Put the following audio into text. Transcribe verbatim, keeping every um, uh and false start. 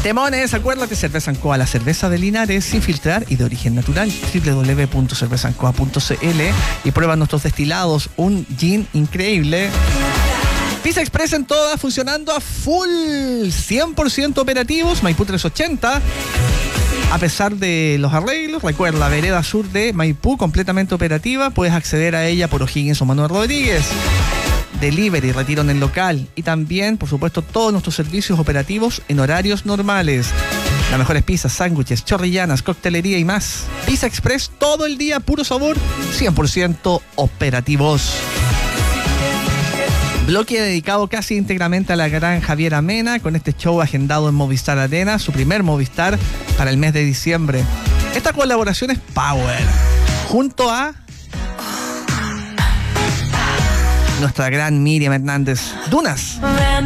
Temones, acuérdate, Cerveza Ancoa, la cerveza de Linares, sin filtrar y de origen natural. doble u doble u doble u punto cerveza ancoa punto c l y prueba nuestros destilados, un gin increíble. Pizza Express en todas, funcionando a full, cien por ciento operativos, Maipú trescientos ochenta. A pesar de los arreglos, recuerda, la vereda sur de Maipú completamente operativa, puedes acceder a ella por O'Higgins o Manuel Rodríguez. Delivery, retiro en el local y también, por supuesto, todos nuestros servicios operativos en horarios normales. Las mejores pizzas, sándwiches, chorrillanas, coctelería y más. Pizza Express, todo el día, puro sabor, cien por ciento operativos. Bloque dedicado casi íntegramente a la gran Javiera Mena, con este show agendado en Movistar Arena, su primer Movistar para el mes de diciembre. Esta colaboración es Power, junto a nuestra gran Miriam Hernández. Dunas.